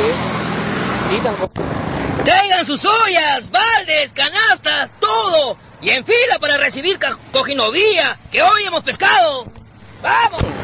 Traigan sus ollas, baldes, canastas, todo. Y en fila para recibir cojinovía, que hoy hemos pescado. ¡Vamos!